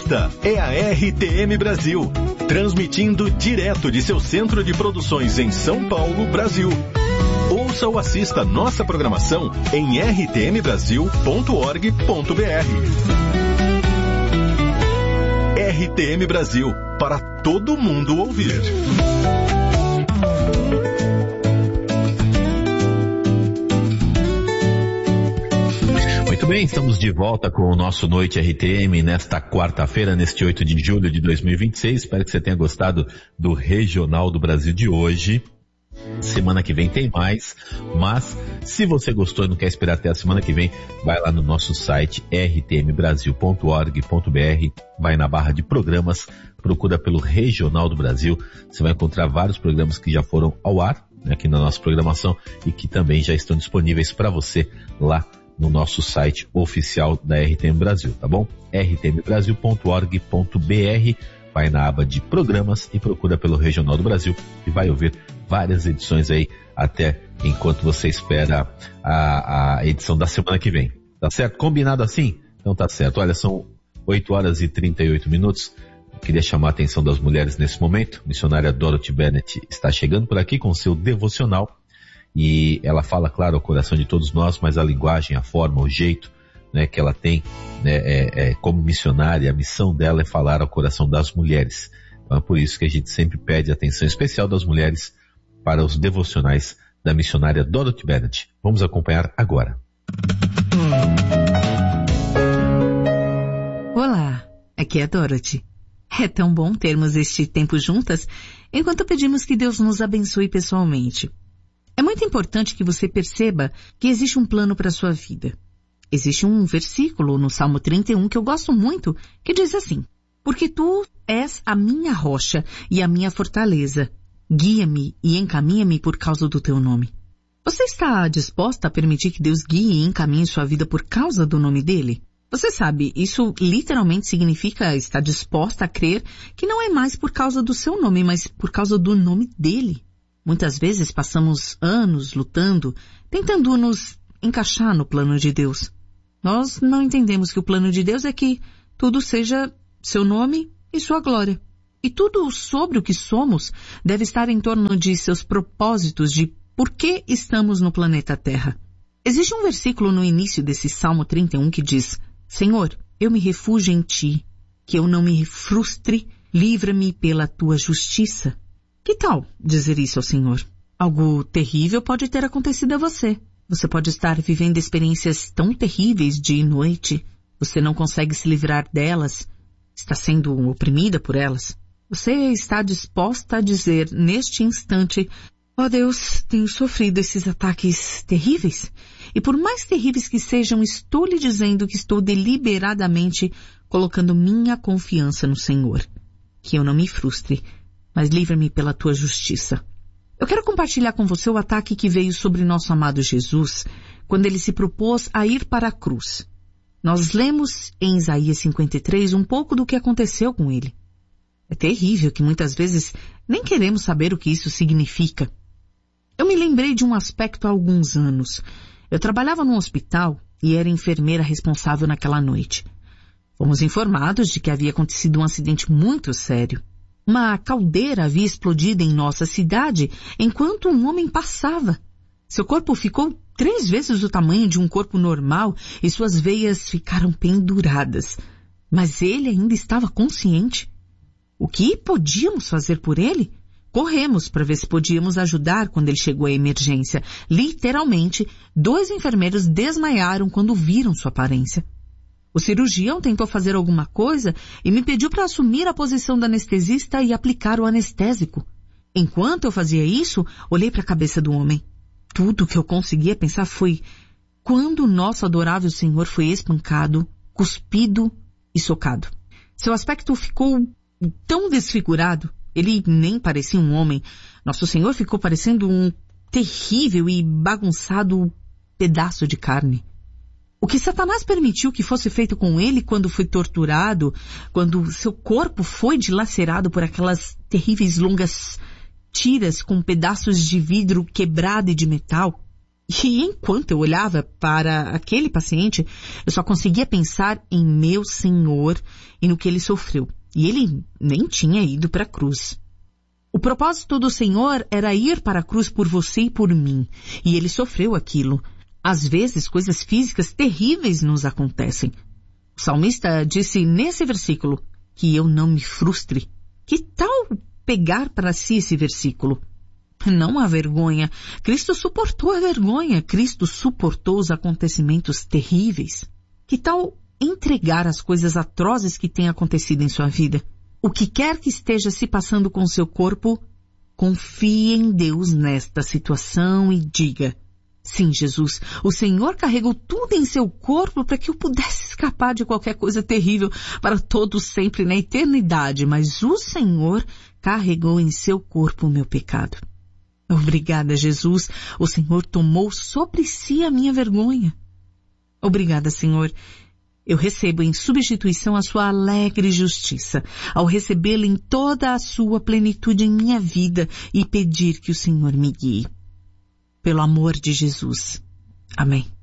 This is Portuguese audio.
Esta é a RTM Brasil, transmitindo direto de seu centro de produções em São Paulo, Brasil. Ouça ou assista nossa programação em rtmbrasil.org.br. RTM Brasil, para todo mundo ouvir. Muito bem, estamos de volta com o nosso Noite RTM nesta quarta-feira, neste 8 de julho de 2026. Espero que você tenha gostado do Regional do Brasil de hoje. Semana que vem tem mais, mas se você gostou e não quer esperar até a semana que vem, vai lá no nosso site rtmbrasil.org.br, vai na barra de programas, procura pelo Regional do Brasil, você vai encontrar vários programas que já foram ao ar, né, aqui na nossa programação e que também já estão disponíveis para você lá no nosso site oficial da RTM Brasil, tá bom? rtmbrasil.org.br, vai na aba de programas e procura pelo Regional do Brasil e vai ouvir várias edições aí, até enquanto você espera a edição da semana que vem. Tá certo? Combinado assim? Então tá certo. Olha, são 8 horas e 38 minutos. Eu queria chamar a atenção das mulheres nesse momento. A missionária Dorothy Bennett está chegando por aqui com o seu devocional. E ela fala, claro, ao coração de todos nós, mas a linguagem, a forma, o jeito, né, que ela tem, né, como missionária, a missão dela é falar ao coração das mulheres. Então é por isso que a gente sempre pede atenção especial das mulheres para os devocionais da missionária Dorothy Bennett. Vamos acompanhar agora. Olá, aqui é a Dorothy. É tão bom termos este tempo juntas, enquanto pedimos que Deus nos abençoe pessoalmente. É muito importante que você perceba que existe um plano para a sua vida. Existe um versículo no Salmo 31 que eu gosto muito, que diz assim: porque tu és a minha rocha e a minha fortaleza. Guia-me e encaminha-me por causa do teu nome. Você está disposta a permitir que Deus guie e encaminhe sua vida por causa do nome dele? Você sabe, isso literalmente significa estar disposta a crer que não é mais por causa do seu nome, mas por causa do nome dele. Muitas vezes passamos anos lutando, tentando nos encaixar no plano de Deus. Nós não entendemos que o plano de Deus é que tudo seja seu nome e sua glória. E tudo sobre o que somos deve estar em torno de seus propósitos de por que estamos no planeta Terra. Existe um versículo no início desse Salmo 31 que diz: Senhor, eu me refugio em ti, que eu não me frustre, livra-me pela tua justiça. Que tal dizer isso ao Senhor? Algo terrível pode ter acontecido a você. Você pode estar vivendo experiências tão terríveis dia e noite. Você não consegue se livrar delas. Está sendo oprimida por elas. Você está disposta a dizer neste instante: ó Deus, tenho sofrido esses ataques terríveis. E por mais terríveis que sejam, estou lhe dizendo que estou deliberadamente colocando minha confiança no Senhor. Que eu não me frustre, mas livra-me pela tua justiça. Eu quero compartilhar com você o ataque que veio sobre nosso amado Jesus quando ele se propôs a ir para a cruz. Nós lemos em Isaías 53 um pouco do que aconteceu com ele. É terrível que muitas vezes nem queremos saber o que isso significa. Eu me lembrei de um aspecto há alguns anos. Eu trabalhava num hospital e era enfermeira responsável naquela noite. Fomos informados de que havia acontecido um acidente muito sério. Uma caldeira havia explodido em nossa cidade enquanto um homem passava. Seu corpo ficou 3 vezes o tamanho de um corpo normal e suas veias ficaram penduradas. Mas ele ainda estava consciente. O que podíamos fazer por ele? Corremos para ver se podíamos ajudar quando ele chegou à emergência. Literalmente, 2 enfermeiros desmaiaram quando viram sua aparência. O cirurgião tentou fazer alguma coisa e me pediu para assumir a posição do anestesista e aplicar o anestésico. Enquanto eu fazia isso, olhei para a cabeça do homem. Tudo que eu conseguia pensar foi: quando o nosso adorável Senhor foi espancado, cuspido e socado. Seu aspecto ficou tão desfigurado, ele nem parecia um homem. Nosso Senhor ficou parecendo um terrível e bagunçado pedaço de carne. O que Satanás permitiu que fosse feito com ele quando foi torturado, quando seu corpo foi dilacerado por aquelas terríveis longas tiras com pedaços de vidro quebrado e de metal, E enquanto eu olhava para aquele paciente, eu só conseguia pensar em meu Senhor e no que ele sofreu. E ele nem tinha ido para a cruz. O propósito do Senhor era ir para a cruz por você e por mim. E ele sofreu aquilo. Às vezes, coisas físicas terríveis nos acontecem. O salmista disse nesse versículo que eu não me frustre. Que tal pegar para si esse versículo? Não há vergonha. Cristo suportou a vergonha. Cristo suportou os acontecimentos terríveis. Que tal entregar as coisas atrozes que têm acontecido em sua vida? O que quer que esteja se passando com seu corpo, confie em Deus nesta situação e diga: sim, Jesus, o Senhor carregou tudo em seu corpo para que eu pudesse escapar de qualquer coisa terrível para todo sempre na eternidade, mas o Senhor carregou em seu corpo o meu pecado. Obrigada, Jesus, o Senhor tomou sobre si a minha vergonha. Obrigada, Senhor. Eu recebo em substituição a sua alegre justiça, ao recebê-la em toda a sua plenitude em minha vida e pedir que o Senhor me guie. Pelo amor de Jesus. Amém.